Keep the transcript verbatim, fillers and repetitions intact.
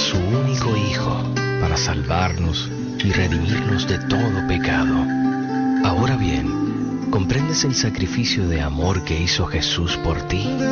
su único Hijo para salvarnos y redimirnos de todo pecado. Ahora bien, ¿comprendes el sacrificio de amor que hizo Jesús por ti?